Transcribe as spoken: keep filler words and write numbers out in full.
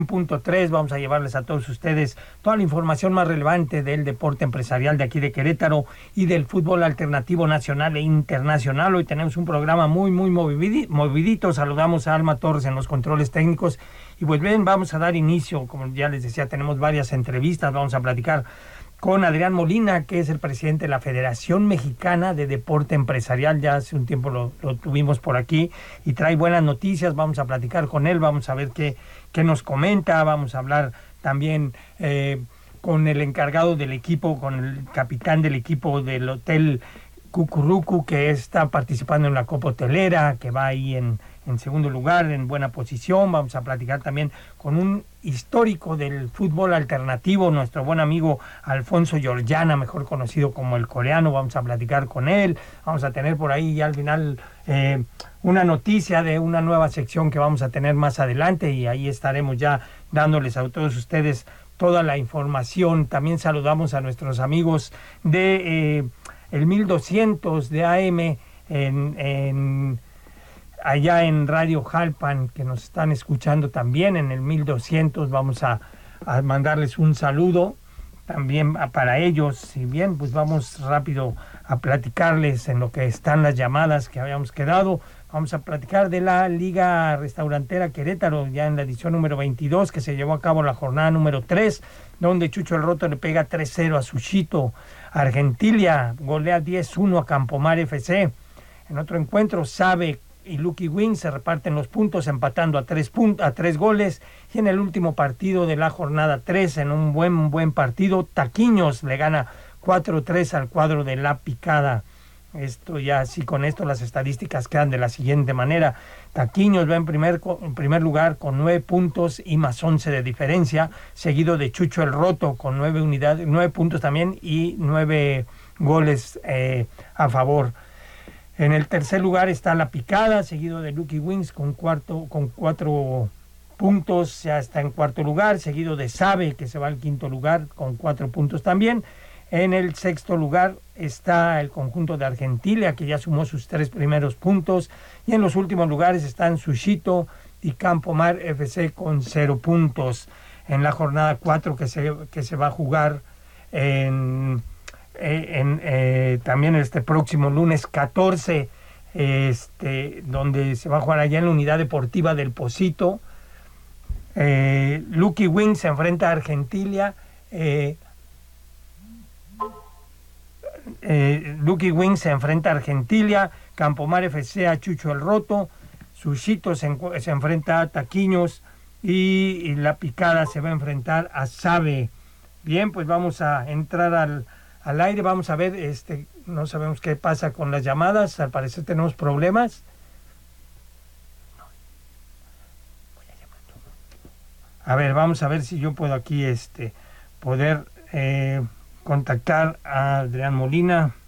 punto tres, vamos a llevarles a todos ustedes toda la información más relevante del deporte empresarial de aquí de Querétaro y del fútbol alternativo nacional e internacional. Hoy tenemos un programa muy, muy movidito. Saludamos a Alma Torres en los controles técnicos y pues bien, vamos a dar inicio. Como ya les decía, tenemos varias entrevistas. Vamos a platicar con Adrián Molina, que es el presidente de la Federación Mexicana de Deporte Empresarial. Ya hace un tiempo lo, lo tuvimos por aquí y trae buenas noticias. Vamos a platicar con él, vamos a ver qué, qué nos comenta. Vamos a hablar también eh, con el encargado del equipo, con el capitán del equipo del Hotel Cucurrucu, que está participando en la Copa Hotelera, que va ahí en, en segundo lugar, en buena posición. Vamos a platicar también con un histórico del fútbol alternativo, nuestro buen amigo Alfonso Georgiana, mejor conocido como el coreano. Vamos a platicar con él. Vamos a tener por ahí ya al final eh, una noticia de una nueva sección que vamos a tener más adelante, y ahí estaremos ya dándoles a todos ustedes toda la información. También saludamos a nuestros amigos de eh, el mil doscientos de A M en, en allá en Radio Jalpan, que nos están escuchando también en el mil doscientos. Vamos a, a mandarles un saludo también para ellos. Si bien, pues vamos rápido a platicarles en lo que están las llamadas que habíamos quedado. Vamos a platicar de la Liga Restaurantera Querétaro, ya en la edición número veintidós, que se llevó a cabo la jornada número tres, donde Chucho el Roto le pega tres cero a Sushito. Argentilia golea diez uno a Campomar F C. En otro encuentro, Sabe y Lucky Wings se reparten los puntos, empatando a tres, punt- a tres goles. Y en el último partido de la jornada tres, en un buen, buen partido, Taquiños le gana cuatro tres al cuadro de La Picada. Esto ya, sí, con esto las estadísticas quedan de la siguiente manera. Taquiños va en primer, en primer lugar con nueve puntos y más once de diferencia, seguido de Chucho el Roto con nueve unidades, nueve puntos también y nueve goles eh, a favor. En el tercer lugar está La Picada, seguido de Lucky Wings con, cuarto, con cuatro puntos, ya está en cuarto lugar, seguido de Sabe, que se va al quinto lugar con cuatro puntos también. En el sexto lugar está el conjunto de Argentilia, que ya sumó sus tres primeros puntos. Y en los últimos lugares están Sushito y Campomar F C con cero puntos. En la jornada cuatro que se, que se va a jugar en, en, eh, también este próximo lunes catorce, este, donde se va a jugar allá en la Unidad Deportiva del Pocito. Eh, Lucky Wings se enfrenta a Argentilia. Eh, Eh, Lucky Wings se enfrenta a Argentilia, Campomar F C a Chucho el Roto, Sushito se, se enfrenta a Taquiños y, y La Picada se va a enfrentar a Sabe. Bien, pues vamos a entrar al, al aire, vamos a ver, este, no sabemos qué pasa con las llamadas, al parecer tenemos problemas. A ver, vamos a ver si yo puedo aquí este, poder... Eh, contactar a Adrián Molina.